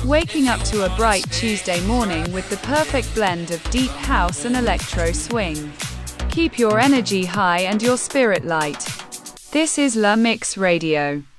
waking up to a bright Tuesday morning with the perfect blend of deep house and electro swing. Keep your energy high and your spirit light. This is La Mix Radio.